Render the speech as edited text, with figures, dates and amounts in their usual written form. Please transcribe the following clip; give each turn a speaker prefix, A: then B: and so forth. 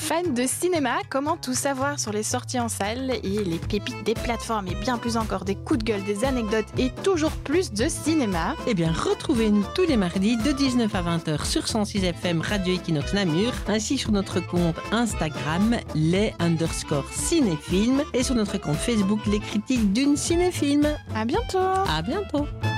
A: Fan de cinéma, comment tout savoir sur les sorties en salle et les pépites des plateformes et bien plus encore des coups de gueule, des anecdotes et toujours plus de cinéma?
B: Eh bien, retrouvez-nous tous les mardis de 19 à 20h sur 106 FM Radio Equinox Namur, ainsi sur notre compte Instagram, les_cinéphiles, et sur notre compte Facebook, les critiques d'une cinéfilm.
A: À bientôt!
B: À bientôt!